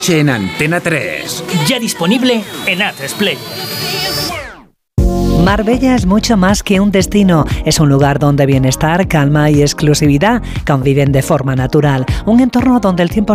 En Antena 3. Ya disponible en Atresplayer. Marbella es mucho más que un destino. Es un lugar donde bienestar, calma y exclusividad conviven de forma natural. Un entorno donde el tiempo